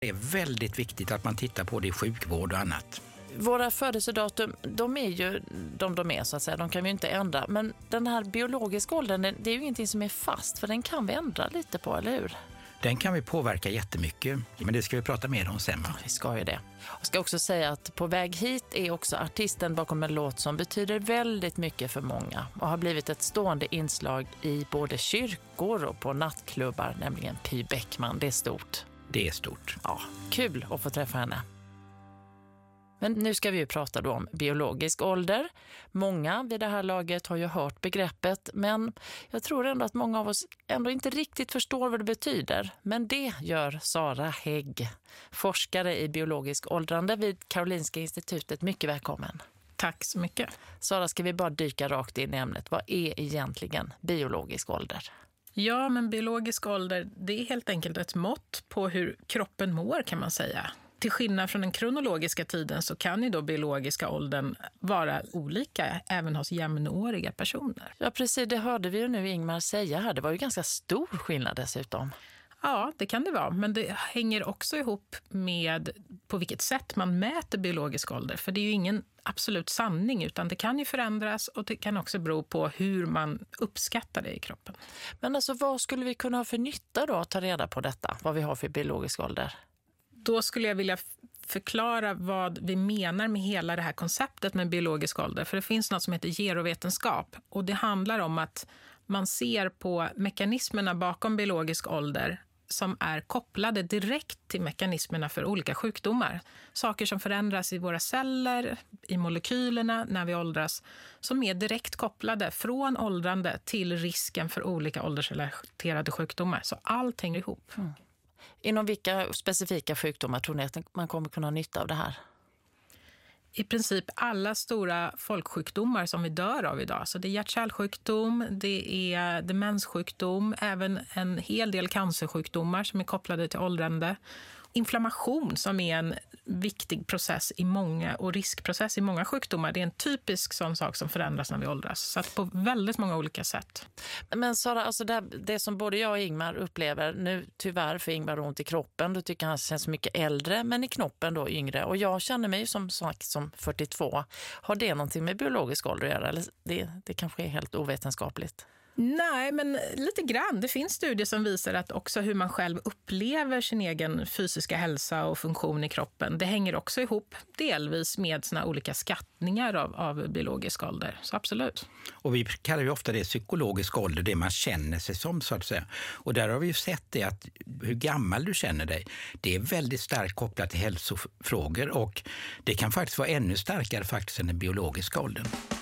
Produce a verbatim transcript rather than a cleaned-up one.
Det är väldigt viktigt att man tittar på det i sjukvård och annat. Våra födelsedatum, de är ju de de är så att säga, de kan vi ju inte ändra. Men den här biologiska åldern, det är ju ingenting som är fast, för den kan vi ändra lite på, eller hur? Den kan vi påverka jättemycket, men det ska vi prata mer om sen. Ja, vi ska ju det. Jag ska också säga att På väg hit är också artisten bakom en låt som betyder väldigt mycket för många och har blivit ett stående inslag i både kyrkor och på nattklubbar, nämligen Py Bäckman. Det är stort. Det är stort. Ja, kul att få träffa henne. Men nu ska vi ju prata då om biologisk ålder. Många vid det här laget har ju hört begreppet, men jag tror ändå att många av oss ändå inte riktigt förstår vad det betyder. Men det gör Sara Hägg, forskare i biologisk åldrande vid Karolinska institutet. Mycket välkommen. Tack så mycket. Sara, ska vi bara dyka rakt in i ämnet. Vad är egentligen biologisk ålder? Ja, men biologisk ålder, det är helt enkelt ett mått på hur kroppen mår, kan man säga. Till skillnad från den kronologiska tiden så kan ju då biologiska åldern vara olika även hos jämnåriga personer. Ja, precis. Det hörde vi ju nu Ingmar säga här. Det var ju ganska stor skillnad dessutom. Ja, det kan det vara. Men det hänger också ihop med på vilket sätt man mäter biologisk ålder. För det är ju ingen absolut sanning, utan det kan ju förändras och det kan också bero på hur man uppskattar det i kroppen. Men alltså, vad skulle vi kunna ha för nytta då att ta reda på detta? Vad vi har för biologisk ålder? Då skulle jag vilja förklara vad vi menar med hela det här konceptet med biologisk ålder. För det finns något som heter gerovetenskap. Och det handlar om att man ser på mekanismerna bakom biologisk ålder som är kopplade direkt till mekanismerna för olika sjukdomar. Saker som förändras i våra celler, i molekylerna när vi åldras, som är direkt kopplade från åldrande till risken för olika åldersrelaterade sjukdomar. Så allt hänger ihop. Mm. Inom vilka specifika sjukdomar tror ni att man kommer kunna ha nytta av det här? I princip alla stora folksjukdomar som vi dör av idag. Så det är hjärt-kärlsjukdom, det är demenssjukdom, även en hel del cancersjukdomar som är kopplade till åldrande. Inflammation som är en viktig process i många och riskprocess i många sjukdomar. Det är en typisk sån sak som förändras när vi åldras. Så att på väldigt många olika sätt. Men Sara, alltså det, det som både jag och Ingmar upplever nu, tyvärr för Ingmar ont i kroppen, då tycker han känns mycket äldre, men i knoppen då yngre. Och jag känner mig som sagt som fyrtiotvå. Har det någonting med biologisk ålder att göra? Eller det, det kanske är helt ovetenskapligt? Nej, men lite grann. Det finns studier som visar att också hur man själv upplever sin egen fysiska hälsa och funktion i kroppen, det hänger också ihop delvis med såna olika skattningar av, av biologisk ålder. Så absolut. Och vi kallar ju ofta det psykologisk ålder, det man känner sig som, så att säga. Och där har vi ju sett det att hur gammal du känner dig, det är väldigt starkt kopplat till hälsofrågor, och det kan faktiskt vara ännu starkare faktiskt än den biologiska åldern.